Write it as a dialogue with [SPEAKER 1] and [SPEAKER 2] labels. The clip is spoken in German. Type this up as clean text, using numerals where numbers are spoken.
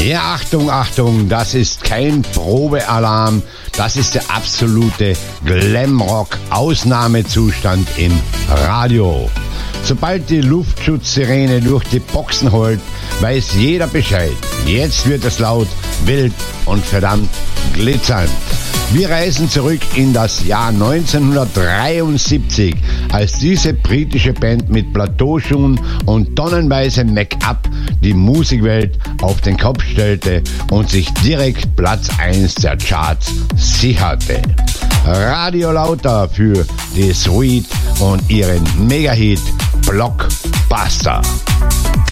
[SPEAKER 1] Ja, Achtung, Achtung, das ist kein Probealarm, das ist der absolute Glamrock-Ausnahmezustand im Radio. Sobald die Luftschutzsirene durch die Boxen holt, weiß jeder Bescheid. Jetzt wird es laut, wild und verdammt glitzernd. Wir reisen zurück in das Jahr 1973, als diese britische Band mit Plateauschuhen und tonnenweise Make-up die Musikwelt auf den Kopf stellte und sich direkt Platz 1 der Charts sicherte. Radio Lauter für die Sweet und ihren Mega-Hit Blockbuster.